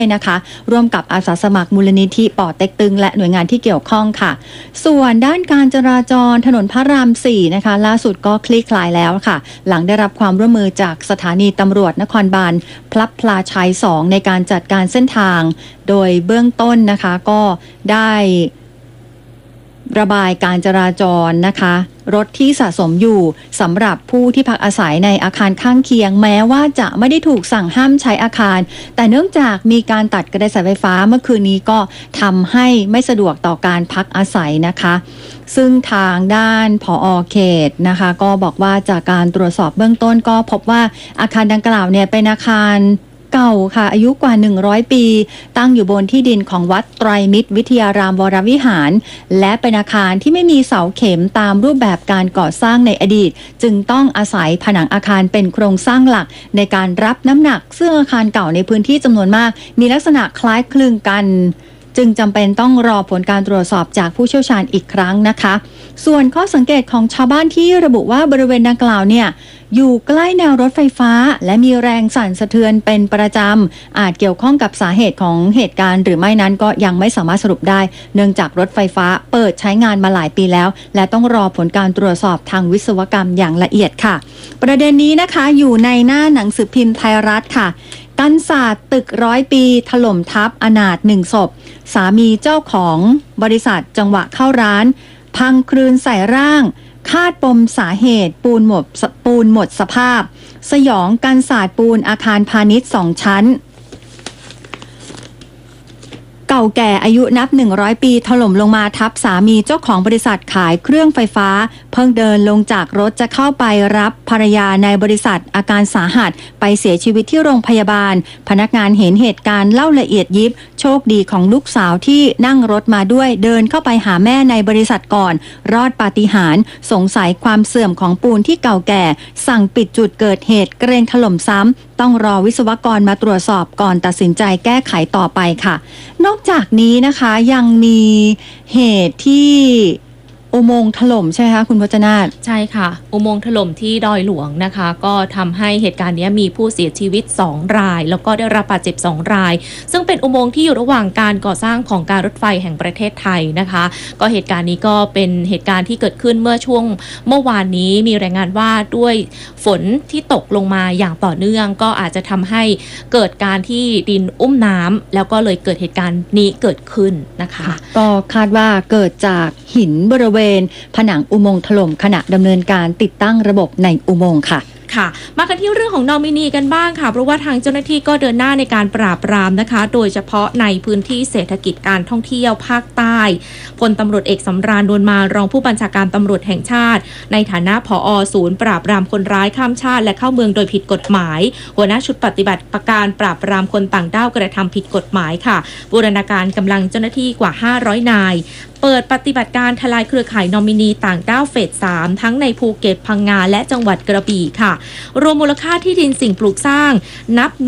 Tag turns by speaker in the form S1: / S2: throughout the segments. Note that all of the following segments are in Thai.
S1: นะคะร่วมกับอาสาสมัครมูลนิธิป่อเต็กตึงและหน่วยงานที่เกี่ยวข้องค่ะส่วนด้านการจราจรถนนพระราม 4นะคะล่าสุดก็คลี่คลายแล้วค่ะหลังได้รับความร่วมมือจากสถานีตำรวจนครบาลพลับพลาชัย 2ในการจัดการเส้นทางโดยเบื้องต้นนะคะก็ได้ระบายการจราจรนะคะรถที่สะสมอยู่สำหรับผู้ที่พักอาศัยในอาคารข้างเคียงแม้ว่าจะไม่ได้ถูกสั่งห้ามใช้อาคารแต่เนื่องจากมีการตัดกระแสสายไฟฟ้าเมื่อคืนนี้ก็ทำให้ไม่สะดวกต่อการพักอาศัยนะคะซึ่งทางด้านผอ.เขตนะคะก็บอกว่าจากการตรวจสอบเบื้องต้นก็พบว่าอาคารดังกล่าวเนี่ยเป็นอาคารเก่าค่ะอายุกว่า100ปีตั้งอยู่บนที่ดินของวัดไตรมิตรวิทยารามวรวิหารและเป็นอาคารที่ไม่มีเสาเข็มตามรูปแบบการก่อสร้างในอดีตจึงต้องอาศัยผนังอาคารเป็นโครงสร้างหลักในการรับน้ำหนักซึ่งอาคารเก่าในพื้นที่จำนวนมากมีลักษณะคล้ายคลึงกันจึงจำเป็นต้องรอผลการตรวจสอบจากผู้เชี่ยวชาญอีกครั้งนะคะส่วนข้อสังเกตของชาวบ้านที่ระบุว่าบริเวณดังกล่าวเนี่ยอยู่ใกล้แนวรถไฟฟ้าและมีแรงสั่นสะเทือนเป็นประจำอาจเกี่ยวข้องกับสาเหตุของเหตุการณ์หรือไม่นั้นก็ยังไม่สามารถสรุปได้เนื่องจากรถไฟฟ้าเปิดใช้งานมาหลายปีแล้วและต้องรอผลการตรวจสอบทางวิศวกรรมอย่างละเอียดค่ะประเด็นนี้นะคะอยู่ในหน้าหนังสือพิมพ์ไทยรัฐค่ะกันศาสตร์ตึก100 ปีถล่มทับอนาถ1 ศพสามีเจ้าของบริษัทจังหวะเข้าร้านพังคลืนใส่ร่างคาดปมสาเหตุปูนหมดสภาพสยองกันศาสตร์ปูนอาคารพาณิชย์2 ชั้นเก่าแก่อายุนับ100 ปีถล่มลงมาทับสามีเจ้าของบริษัทขายเครื่องไฟฟ้าเพิ่งเดินลงจากรถจะเข้าไปรับภรรยาในบริษัทอาการสาหัสไปเสียชีวิตที่โรงพยาบาลพนักงานเห็นเหตุการณ์เล่าละเอียดยิบโชคดีของลูกสาวที่นั่งรถมาด้วยเดินเข้าไปหาแม่ในบริษัทก่อนรอดปาฏิหาริย์สงสัยความเสื่อมของปูนที่เก่าแก่สั่งปิดจุดเกิดเหตุเกรงถล่มซ้ำต้องรอวิศวกรมาตรวจสอบก่อนตัดสินใจแก้ไขต่อไปค่ะนอกจากนี้นะคะยังมีเหตุที่อุโมงค์ถล่มใช่ไหมคะคุณพจนาถ
S2: ใช่ค่ะอุโมงค์ถล่มที่ดอยหลวงนะคะก็ทำให้เหตุการณ์นี้มีผู้เสียชีวิต2 รายแล้วก็ได้รับบาดเจ็บ2 รายซึ่งเป็นอุโมงค์ที่อยู่ระหว่างการก่อสร้างของการรถไฟแห่งประเทศไทยนะคะก็เหตุการณ์นี้ก็เป็นเหตุการณ์ที่เกิดขึ้นเมื่อวานนี้มีรายงานว่าด้วยฝนที่ตกลงมาอย่างต่อเนื่องก็อาจจะทำให้เกิดการที่ดินอุ้มน้ำแล้วก็เลยเกิดเหตุการณ์นี้เกิดขึ้นนะคะ
S1: ก็คาดว่าเกิดจากหินบริเวณผนังอุโมงค์ถล่มขณะดำเนินการติดตั้งระบบในอุโมงค์ค่ะ
S2: มากันที่เรื่องของนอมินีกันบ้างค่ะเพราะว่าทางเจ้าหน้าที่ก็เดินหน้าในการปราบปรามนะคะโดยเฉพาะในพื้นที่เศรษฐกิจการท่องเที่ยวภาคใต้พลตำรวจเอกสำราญ นวลมารองผู้บัญชาการตำรวจแห่งชาติในฐานะผอ.ศูนย์ปราบปรามคนร้ายข้ามชาติและเข้าเมืองโดยผิดกฎหมายหัวหน้าชุดปฏิบัติการปราบปรามคนต่างด้าวกระทำผิดกฎหมายค่ะบูรณาการกำลังเจ้าหน้าที่กว่า500 นายเปิดปฏิบัติการทลายเครือข่ายนอมินีต่างด้าวเฟส 3ทั้งในภูเก็ตพังงาและจังหวัดกระบี่ค่ะรวมมูลค่าที่ดินสิ่งปลูกสร้างนับ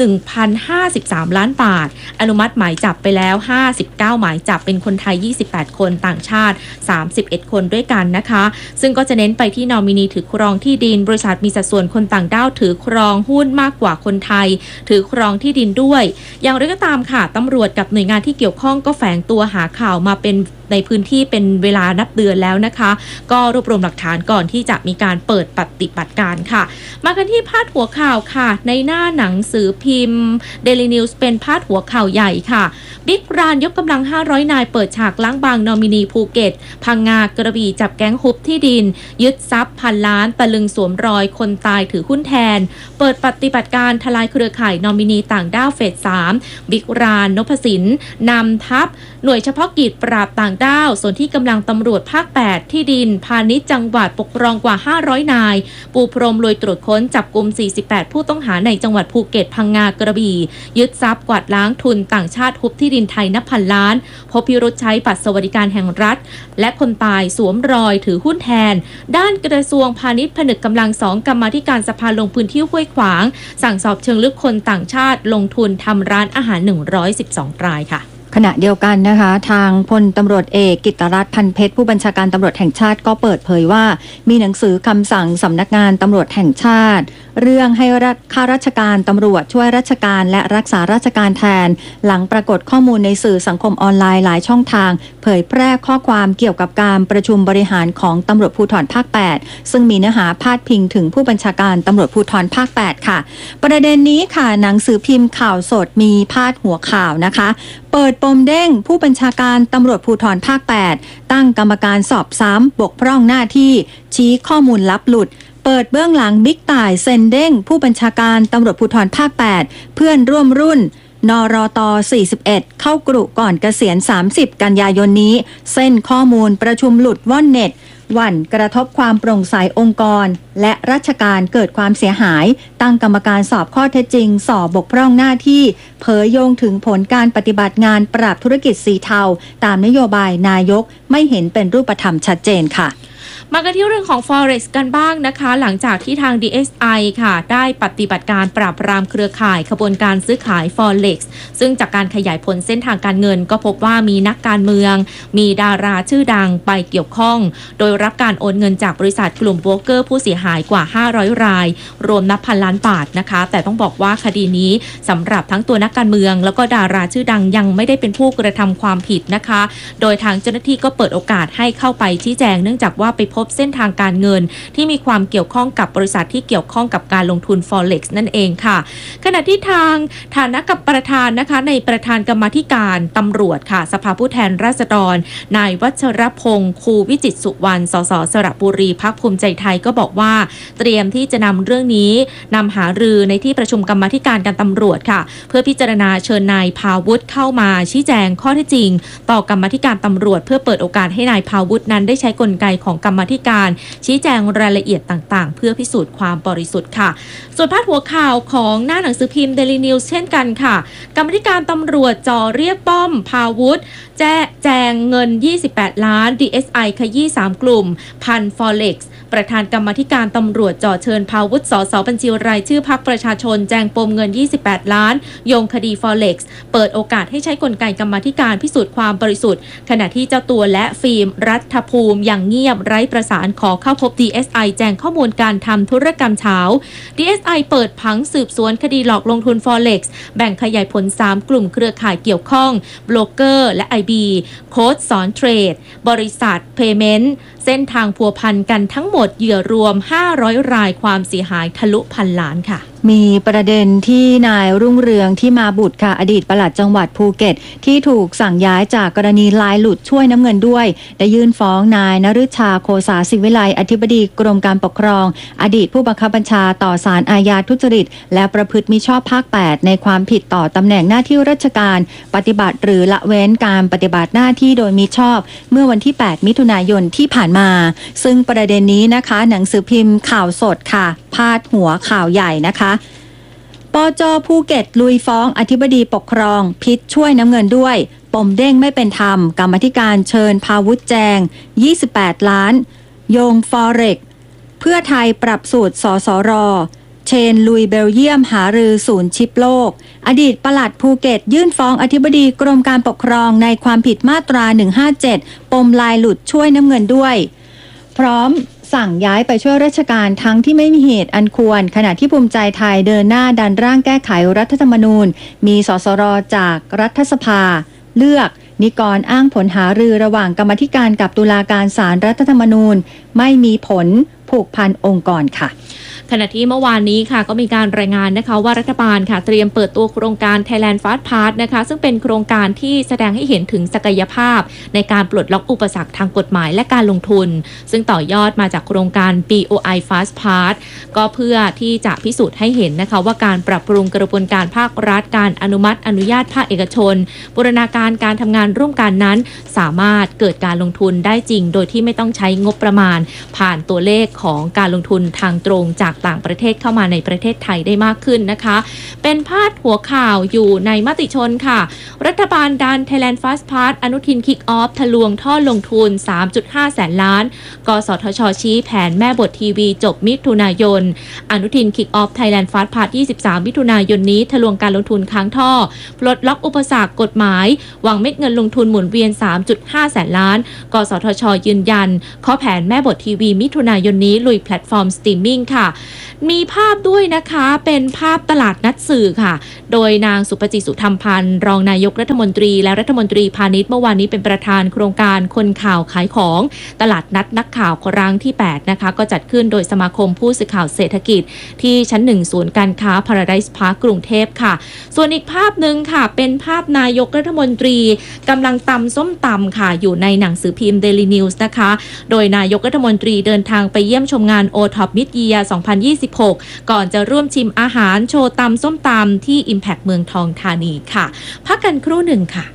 S2: 1,053 ล้านบาทอนุมัติหมายจับไปแล้ว59หมายจับเป็นคนไทย28คนต่างชาติ31คนด้วยกันนะคะซึ่งก็จะเน้นไปที่นอมินีถือครองที่ดินบริษัทมีสัดส่วนคนต่างด้าวถือครองหุ้นมากกว่าคนไทยถือครองที่ดินด้วยอย่างไรก็ตามค่ะตำรวจกับหน่วยงานที่เกี่ยวข้องก็แฝงตัวหาข่าวมาเป็นในพื้นที่เป็นเวลานับเดือนแล้วนะคะก็รวบรวมหลักฐานก่อนที่จะมีการเปิดปฏิบัติการค่ะมากันที่พาดหัวข่าวค่ะในหน้าหนังสือพิมพ์ Daily News เป็นพาดหัวข่าวใหญ่ค่ะบิ๊กรานยกกำลัง500 นายเปิดฉากล้างบางนอมินีภูเก็ตพังงากระบี่จับแก๊งฮุบที่ดินยึดทรัพย์1,000 ล้านตะลึงสวมรอยคนตายถือหุ้นแทนเปิดปฏิบัติการทลายเครือข่ายนอมินีต่างด้าวเฟส 3บิ๊กรานนพสินนำทัพหน่วยเฉพาะกิจปราบต่างด้าวส่วนที่กำลังตำรวจภาค 8ที่ดินพาณิชย์จังหวัดปกครองกว่า500 นายปูพรมลุยตรวจค้นจับกุม48ผู้ต้องหาในจังหวัดภูเก็ตพังงากระบี่ยึดทรัพย์กวาดล้างทุนต่างชาติฮุบที่ดินไทยนับพันล้านพบพิรุธใช้บัตรสวัสดิการแห่งรัฐและคนตายสวมรอยถือหุ้นแทนด้านกระทรวงพาณิชย์ผนึกกำลัง2กรรมาธิการสภาลงพื้นที่ห้วยขวางสั่งสอบเชิงลึกคนต่างชาติลงทุนทำร้านอาหาร112 รายค่ะ
S1: ขณะเดียวกันนะคะทางพลตำรวจเอกกิตติรัตน์ พันเพชรผู้บัญชาการตำรวจแห่งชาติก็เปิดเผยว่ามีหนังสือคำสั่งสำนักงานตำรวจแห่งชาติเรื่องให้ข้าราชการตำรวจช่วยราชการและรักษาราชการแทนหลังปรากฏข้อมูลในสื่อสังคมออนไลน์หลายช่องทางเผยแพร่ข้อความเกี่ยวกับการประชุมบริหารของตำรวจภูธรภาค 8 ซึ่งมีเนื้อหาพาดพิงถึงผู้บัญชาการตำรวจภูธรภาค 8 ค่ะประเด็นนี้ค่ะหนังสือพิมพ์ข่าวสดมีพาดหัวข่าวนะคะเปิดปมเด้งผู้บัญชาการตำรวจภูธรภาค 8 ตั้งกรรมการสอบซ้ำบกพร่องหน้าที่ชี้ข้อมูลลับหลุดเปิดเบื้องหลังบิ๊กต่ายเซ็นเด้งผู้บัญชาการตำรวจภูธรภาค 8 เพื่อนร่วมรุ่นนรต41เข้ากรุก่อนเกษียณ30กันยายนนี้เส้นข้อมูลประชุมหลุดว่อนเน็ตหวั่นกระทบความโปร่งใสองค์กรและราชการเกิดความเสียหายตั้งกรรมการสอบข้อเท็จจริงสอบบกพร่องหน้าที่เผยโยงถึงผลการปฏิบัติงานปราบธุรกิจสีเทาตามนโยบายนายกไม่เห็นเป็นรูปธรรมชัดเจนค่ะ
S2: มากันที่เรื่องของ Forex กันบ้างนะคะหลังจากที่ทาง DSI ค่ะได้ปฏิบัติการปราบปรามเครือข่ายขบวนการซื้อขาย Forex ซึ่งจากการขยายผลเส้นทางการเงินก็พบว่ามีนักการเมืองมีดาราชื่อดังไปเกี่ยวข้องโดยรับการโอนเงินจากบริษัทกลุ่มโบรกเกอร์ผู้เสียหายกว่า500รายรวมนับพันล้านบาทนะคะแต่ต้องบอกว่าคดีนี้สำหรับทั้งตัวนักการเมืองแล้วก็ดาราชื่อดังยังไม่ได้เป็นผู้กระทำความผิดนะคะโดยทางเจ้าหน้าที่ก็เปิดโอกาสให้เข้าไปชี้แจงเนื่องจากว่าไปพบเส้นทางการเงินที่มีความเกี่ยวข้องกับบริษัทที่เกี่ยวข้องกับการลงทุน Forex นั่นเองค่ะขณะที่ทางฐานะกับประธานนะคะในประธานกรรมาธิการตำรวจค่ะสภาผู้แทนราษฎรนายวัชรพงษ์คูวิจิตรสุวรรณสสสระบุรีพรรคภูมิใจไทยก็บอกว่าเตรียมที่จะนำเรื่องนี้นำหารือในที่ประชุมกรรมาธิการการตำรวจค่ะเพื่อพิจารณาเชิญนายภาวุฒิเข้ามาชี้แจงข้อเท็จจริงต่อกรรมาธิการตำรวจเพื่อเปิดโอกาสให้นายภาวุฒินั้นได้ใช้กลไกของกรรมาธิการชี้แจงรายละเอียดต่างๆเพื่อพิสูจน์ความบริสุทธิ์ค่ะส่วนพาดหัวข่าวของหน้าหนังสือพิมพ์ Daily News เช่นกันค่ะกรรมาธิการตำรวจจ่อเรียกป้อมภาวุฒิแจงเงิน28ล้าน DSI ขยี้3กลุ่มพัน Forex ประธานกรรมาธิการตำรวจจ่อเชิญภาวุฒิสสบัญชีรายชื่อพรรคประชาชนแจงปมเงิน28ล้านโยงคดี Forex เปิดโอกาสให้ใช้กลไกกรรมาธิการพิสูจน์ความบริสุทธิ์ขณะที่เจ้าตัวและฟิล์มรัฐภูมิอย่างเงียบไร้ประสานขอเข้าพบ DSI แจงข้อมูลการทำธุรกรรมเช้า DSI เปิดผังสืบสวนคดีหลอกลงทุน Forex แบ่งขยายผล3กลุ่มเครือข่ายเกี่ยวข้องโบรกเกอร์และ IB โค้ชสอนเทรดบริษัท Payment เส้นทางพัวพันกันทั้งหมดเหยื่อรวม500รายความเสียหายทะลุพันล้านค่ะ
S1: มีประเด็นที่นายรุ่งเรืองที่มาบุตรค่ะอดีตปลัดจังหวัดภูเก็ตที่ถูกสั่งย้ายจากกรณีลายหลุดช่วยน้ำเงินด้วยได้ยื่นฟ้องนายนฤชาโคสาศิวิไลอธิบดีกรมการปกครองอดีตผู้บังคับบัญชาต่อศาลอาญาทุจริตและประพฤติมิชอบภาค 8ในความผิดต่อตำแหน่งหน้าที่ราชการปฏิบัติหรือละเว้นการปฏิบัติหน้าที่โดยมิชอบเมื่อวันที่8มิถุนายนที่ผ่านมาซึ่งประเด็นนี้นะคะหนังสือพิมพ์ข่าวสดค่ะพาดหัวข่าวใหญ่นะคะปจ.ภูเก็ตลุยฟ้องอธิบดีปกครองพิษช่วยน้ำเงินด้วยปมเด้งไม่เป็นธรรมกรรมาธิการเชิญภาวุฒิแจง28ล้านโยง Forex เพื่อไทยปรับสูตรสสร.เชนลุยเบลเยียมหารือศูนย์ชิปโลกอดีตปลัดภูเก็ตยื่นฟ้องอธิบดีกรมการปกครองในความผิดมาตรา157ปมลายหลุดช่วยน้ำเงินด้วยพร้อมสั่งย้ายไปช่วยราชการทั้งที่ไม่มีเหตุอันควรขณะที่ภูมิใจไทยเดินหน้าดันร่างแก้ไขรัฐธรรมนูญมีสสร.จากรัฐสภาเลือกนิกรอ้างผลหารือระหว่างกรรมาธิการกับตุลาการศาลรัฐธรรมนูญไม่มีผลผูกพันองค์กรค่ะ
S2: ขณะที่เมื่อวานนี้ค่ะก็มีการรายงานนะคะว่ารัฐบาลค่ะเตรียมเปิดตัวโครงการ Thailand Fast Pass นะคะซึ่งเป็นโครงการที่แสดงให้เห็นถึงศักยภาพในการปลดล็อกอุปสรรคทางกฎหมายและการลงทุนซึ่งต่อยอดมาจากโครงการ BOI Fast Pass ก็เพื่อที่จะพิสูจน์ให้เห็นนะคะว่าการปรับปรุงกระบวนการภาครัฐการอนุมัติอนุญาตภาคเอกชนบูรณาการการทำงานร่วมกันนั้นสามารถเกิดการลงทุนได้จริงโดยที่ไม่ต้องใช้งบประมาณผ่านตัวเลขของการลงทุนทางตรงจากต่างประเทศเข้ามาในประเทศไทยได้มากขึ้นนะคะเป็นพาดหัวข่าวอยู่ในมติชนค่ะรัฐบาลดัน Thailand Fast Pass อนุทินคิกออฟทะลวงท่อลงทุน 3.5 แสนล้านกสทช.ชี้แผนแม่บททีวีจบมิถุนายนอนุทินคิกออฟ Thailand Fast Pass 23 มิถุนายนนี้ทะลวงการลงทุนค้างท่อปลดล็อกอุปสรรคกฎหมายหวังเม็ดเงินลงทุนหมุนเวียน 3.5 แสนล้านกสทช.ยืนยันข้อแผนแม่บททีวีมิถุนายนนี้ลุยแพลตฟอร์มสตรีมมิ่งค่ะมีภาพด้วยนะคะเป็นภาพตลาดนัดสื่อค่ะโดยนางสุภจิตสุธรรมพันธ์รองนายกรัฐมนตรีและรัฐมนตรีพาณิชย์เมื่อวานนี้เป็นประธานโครงการคนข่าวขายของตลาดนัดนักข่าวครั้งที่8นะคะก็จัดขึ้นโดยสมาคมผู้สื่อข่าวเศรษฐกิจที่ชั้น1ศูนย์การค้า Paradise Park กรุงเทพค่ะส่วนอีกภาพหนึ่งค่ะเป็นภาพนายกรัฐมนตรีกำลังตำส้มตำค่ะอยู่ในหนังสือพิมพ์ Daily News นะคะโดยนายกรัฐมนตรีเดินทางไปเยี่ยมชมงาน O-Top Mid-Year 2026 ก่อนจะร่วมชิมอาหารโชว์ตำส้มตำที่ Impact เมืองทองธานีค่ะพักกันครู่หนึ่งค่ะ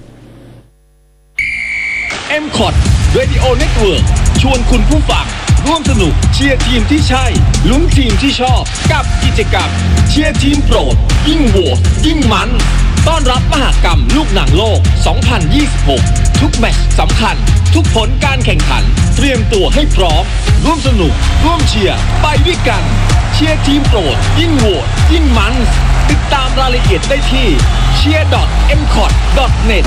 S3: MCOT Radio Network ชวนคุณผู้ฟังร่วมสนุกเชียร์ทีมที่ใช่ลุ้นทีมที่ชอบกับกิจกรรมเชียร์ทีมโปรดยิ่งโหวตยิ่งมันต้อนรับมหกรรมลูกหนังโลก 2026 ทุกแมตช์สำคัญทุกผลการแข่งขันเตรียมตัวให้พร้อมร่วมสนุกร่วมเชียร์ไปด้วยกันเชียร์ทีมโปรดยิ่งโหวตยิ่งมันติดตามรายละเอียดได้ที่ cheer.mcot.net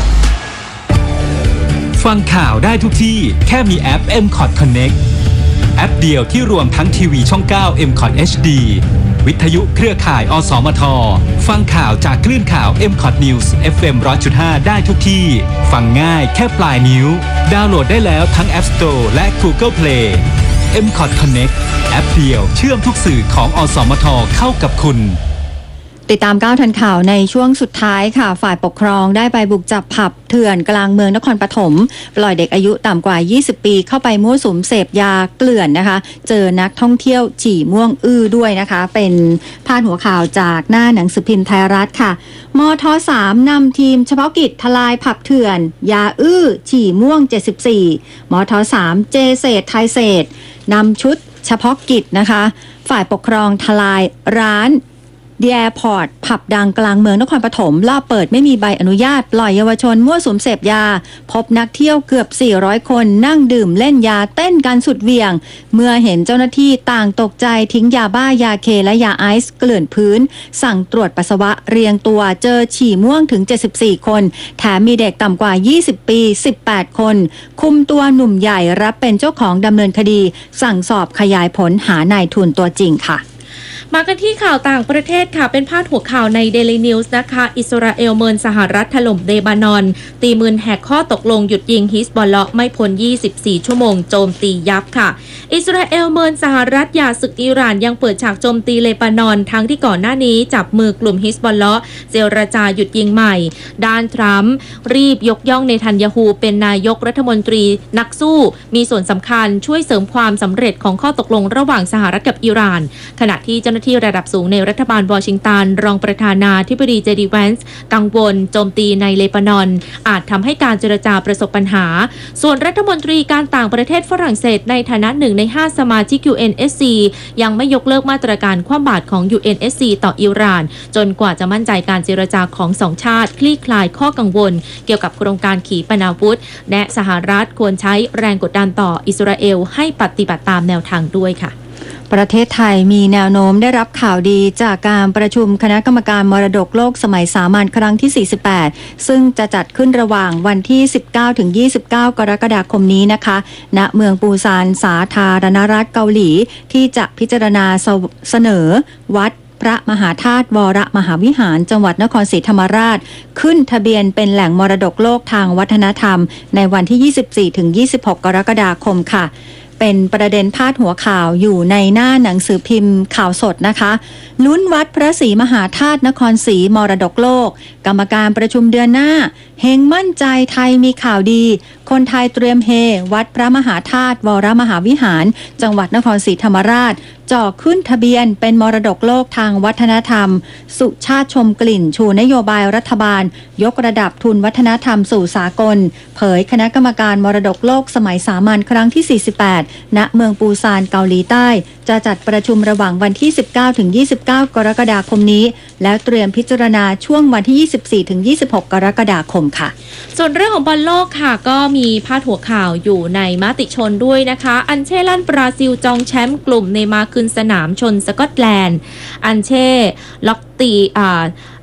S4: ฟังข่าวได้ทุกที่แค่มีแอป MCOT Connect แอปเดียวที่รวมทั้งทีวีช่อง 9 MCOT HD วิทยุเครือข่ายอสมทฟังข่าวจากคลื่นข่าว MCOT News FM 100.5 ได้ทุกที่ฟังง่ายแค่ปลายนิ้วดาวน์โหลดได้แล้วทั้ง App Store และ Google Play MCOT Connect แอปเดียวเชื่อมทุกสื่อของอสมทเข้ากับคุณ
S1: ติดตาม9ทันข่าวในช่วงสุดท้ายค่ะฝ่ายปกครองได้ไปบุกจับผับเถื่อนกลางเมืองนครปฐมปล่อยเด็กอายุต่ำกว่า20ปีเข้าไปมั่วสุมเสพยาเกลื่อนนะคะเจอนักท่องเที่ยวฉี่ม่วงอื้อด้วยนะคะเป็นพาดหัวข่าวจากหน้าหนังสือพิมพ์ไทยรัฐค่ะมท3นำทีมเฉพาะกิจทลายผับเถื่อนยาอื้อฉี่ม่วง74มท3เจเศษไทยเศษนำชุดเฉพาะกิจนะคะฝ่ายปกครองทลายร้านเดียร์พอร์ตผับดังกลางเมืองนครปฐมล่อเปิดไม่มีใบอนุญาตปล่อยเยาวชนมั่วสุมเสพยาพบนักเที่ยวเกือบ400คนนั่งดื่มเล่นยาเต้นกันสุดเหวี่ยงเมื่อเห็นเจ้าหน้าที่ต่างตกใจทิ้งยาบ้ายาเคและยาไอซ์เกลื่อนพื้นสั่งตรวจปัสสาวะเรียงตัวเจอฉี่ม่วงถึง74คนแถมมีเด็กต่ำกว่า20ปี18คนคุมตัวหนุ่มใหญ่รับเป็นเจ้าของดำเนินคดีสั่งสอบขยายผลหานายทุนตัวจริงค่ะ
S2: มากันที่ข่าวต่างประเทศค่ะเป็นพาดหัวข่าวใน Daily News นะคะอิสราเอลเมินสหรัฐถล่มเลบานอนตีมืนแหกข้อตกลงหยุดยิงฮิซบอลเลาะห์ไม่พ้น24ชั่วโมงโจมตียับค่ะอิสราเอลเมินสหรัฐหย่าศึกอิหร่านยังเปิดฉากโจมตีเลบานอนทั้งที่ก่อนหน้านี้จับมือกลุ่มฮิซบอลเลาะห์เจรจาหยุดยิงใหม่ด้านทรัมป์รีบยกย่องเนทันยาฮูเป็นนายกรัฐมนตรีนักสู้มีส่วนสำคัญช่วยเสริมความสำเร็จของข้อตกลงระหว่างสหรัฐกับอิหร่านขณะที่เจ้าหน้าที่ระดับสูงในรัฐบาลวอชิงตันรองประธานาธิบดีเจดีแวนซ์กังวลโจมตีในเลบานอนอาจทำให้การเจรจาประสบปัญหาส่วนรัฐมนตรีการต่างประเทศฝรั่งเศสในฐานะ1ใน5สมาชิก UNSC ยังไม่ยกเลิกมาตรการคว่ำบาตรของ UNSC ต่ออิหร่านจนกว่าจะมั่นใจการเจรจาของสองชาติคลี่คลายข้อกังวลเกี่ยวกับโครงการขีปนาวุธและสหรัฐควรใช้แรงกดดันต่ออิสราเอลให้ปฏิบัติตามแนวทางด้วยค่ะ
S1: ประเทศไทยมีแนวโน้มได้รับข่าวดีจากการประชุมคณะกรรมการมรดกโลกสมัยสามัญครั้งที่48ซึ่งจะจัดขึ้นระหว่างวันที่19ถึง29กรกฎาคมนี้นะคะณเมืองปูซานสาธารณรัฐเกาหลีที่จะพิจารณาเสนอวัดพระมหาธาตุวรมหาวิหารจังหวัดนครศรีธรรมราชขึ้นทะเบียนเป็นแหล่งมรดกโลกทางวัฒนธรรมในวันที่24ถึง26กรกฎาคมค่ะเป็นประเด็นพาดหัวข่าวอยู่ในหน้าหนังสือพิมพ์ข่าวสดนะคะลุ้นวัดพระศรีมหาธาตุนครศรีมรดกโลกกรรมการประชุมเดือนหน้าเฮงมั่นใจไทยมีข่าวดีคนไทยเตรียมเฮวัดพระมหาธาตุวรมหาวิหารจังหวัดนครศรีธรรมราชจ่อขึ้นทะเบียนเป็นมรดกโลกทางวัฒนธรรมสุชาติชมกลิ่นชูนโยบายรัฐบาลยกระดับทุนวัฒนธรรมสู่สากลเผยคณะกรรมการมรดกโลกสมัยสามัญครั้งที่48ณเมืองปูซานเกาหลีใต้จะจัดประชุมระหว่างวันที่19ถึง29กรกฎาคมนี้แล้วเตรียมพิจารณาช่วงวันที่24ถึง26กรกฎาคมค่ะ
S2: ส่วนเรื่องของบอลโลกค่ะก็มีพาดหัวข่าวอยู่ในมติชนด้วยนะคะอันเช่ลั่นบราซิลจองแชมป์กลุ่มเนย์มาร์ขึ้นสนามชนสกอตแลนด์อันเช่ล็อกตี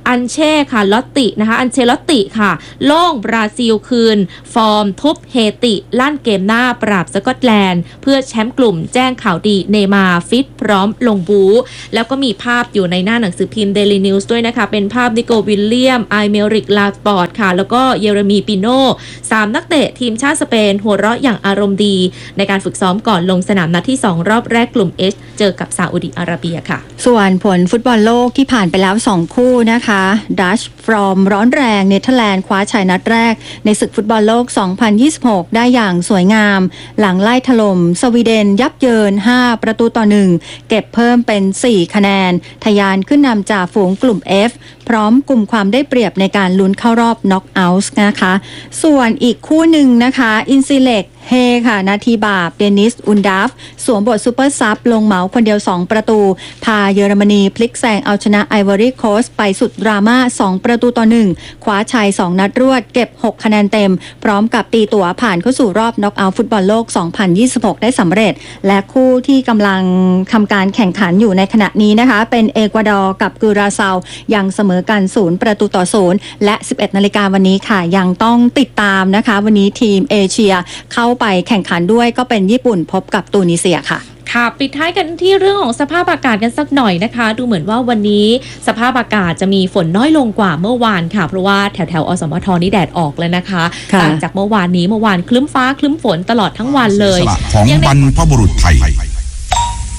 S2: อันเช่ค่ะลอตตินะคะอันเชลอตติค่ะโล่งบราซิลคืนฟอร์มทุบเฮติลั่นเกมหน้าปราบสกอตแลนด์เพื่อแชมป์กลุ่มแจ้งข่าวดีเนมาร์ฟิตพร้อมลงบูแล้วก็มีภาพอยู่ในหน้าหนังสือพิมพ์เดลินิวส์ด้วยนะคะเป็นภาพนิโกวิลเลียมไอเมริกลาสปอร์ตค่ะแล้วก็เยเรมีปิโน่3นักเตะทีมชาติสเปนหัวเราะอย่างอารมณ์ดีในการฝึกซ้อมก่อนลงสนามนัดที่2รอบแรกกลุ่ม H เจอกับซาอุดิอาระเบียค่ะ
S1: ส่วนผลฟุตบอลโลกที่ผ่านไปแล้ว2คู่นะคะดัชฟรอมร้อนแรงเนเธอร์แลนด์คว้าชัยนัดแรกในศึกฟุตบอลโลก 2026 ได้อย่างสวยงามหลังไล่ถล่มสวีเดนยับเยิน5-1เก็บเพิ่มเป็น4คะแนนทะยานขึ้นนำจากฝูงกลุ่ม F พร้อมกลุ่มความได้เปรียบในการลุ้นเข้ารอบน็อกเอาท์นะคะส่วนอีกคู่หนึ่งนะคะอินซิเล็กเฮค่ะนาทีบาปเดนิสอุนดาฟสวมบทซูเปอร์ซับลงเหมาคนเดียว2ประตูพาเยอรมนีพลิกแซงเอาชนะไอวอรี่โคสต์ไปสุดดราม่า2-1คว้าชัย2นัดรวดเก็บ6คะแนนเต็มพร้อมกับตีตั๋วผ่านเข้าสู่รอบน็อกเอาท์ฟุตบอลโลก 2026 ได้สำเร็จและคู่ที่กำลังทำการแข่งขันอยู่ในขณะนี้นะคะเป็นเอกวาดอร์กับกุราซาวยังเสมอกัน0-0และ 11 นาฬิกาวันนี้ค่ะยังต้องติดตามนะคะวันนี้ทีมเอเชียเข้าไปแข่งขันด้วยก็เป็นญี่ปุ่นพบกับตูนิเซียค่ะ
S2: ค่ะปิดท้ายกันที่เรื่องของสภาพอากาศกันสักหน่อยนะคะดูเหมือนว่าวันนี้สภาพอากาศจะมีฝนน้อยลงกว่าเมื่อวานค่ะเพราะว่าแถวอสมทนี่แดดออกเลยนะคะต่างจากเมื่อวานคลึ้มฟ้าคลึ้มฝนตลอดทั้งวันเลย
S5: ของบรรพบุรุษไทย